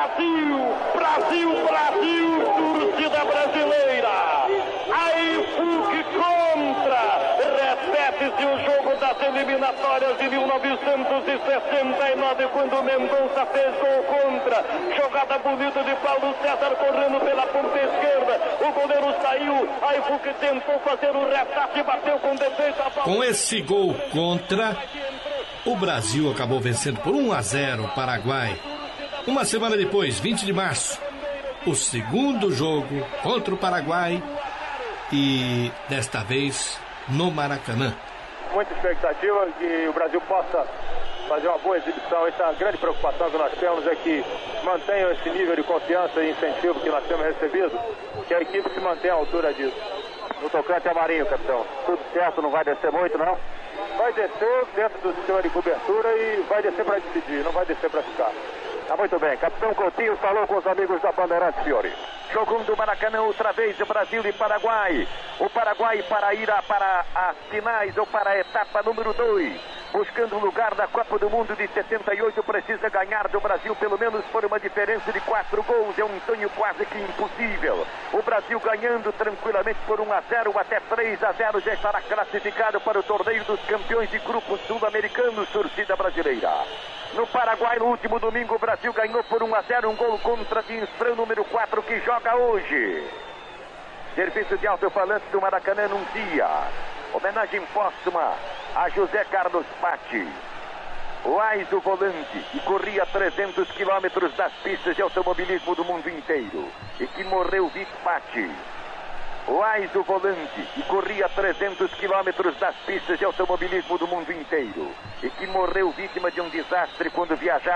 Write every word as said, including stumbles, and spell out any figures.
Brasil, Brasil, Brasil, torcida brasileira. Aí Fug contra. Repete-se o jogo das eliminatórias de mil novecentos e sessenta e nove, quando Mendonça fez gol contra. Jogada bonita de Paulo César correndo pela ponta esquerda. O goleiro saiu. Aí Fug tentou fazer o retate, bateu com defeito. Com esse gol contra, o Brasil acabou vencendo por um a zero o Paraguai. Uma semana depois, vinte de março, o segundo jogo contra o Paraguai, e desta vez no Maracanã. Muita expectativa que o Brasil possa fazer uma boa exibição. Essa é a grande preocupação que nós temos, é que mantenham esse nível de confiança e incentivo que nós temos recebido, que a equipe se mantenha à altura disso. No tocante a Marinho, capitão, tudo certo, não vai descer muito, não? Vai descer dentro do sistema de cobertura e vai descer para decidir, não vai descer para ficar. Tá muito bem, capitão Coutinho falou com os amigos da Bandeirantes, Fiore. Jogando do Maracanã outra vez, Brasil e Paraguai. O Paraguai para ir a, para as finais ou para a etapa número dois. Buscando o lugar da Copa do Mundo de setenta e oito, precisa ganhar do Brasil pelo menos por uma diferença de quatro gols. É um sonho quase que impossível. O Brasil ganhando tranquilamente por um a zero, até três a zero, já estará classificado para o torneio dos campeões de grupos sul-americanos, torcida brasileira. No Paraguai, no último domingo, o Brasil ganhou por um a zero, um gol contra de Instrão, número quatro, que joga hoje. Serviço de alto-falante do Maracanã num dia. Homenagem póstuma a José Carlos Patti. Lais, o volante, que corria trezentos quilômetros das pistas de automobilismo do mundo inteiro, e que morreu Vic Patti. Lais, o volante, que corria trezentos quilômetros das pistas de automobilismo do mundo inteiro, e que morreu vítima de um desastre quando viajava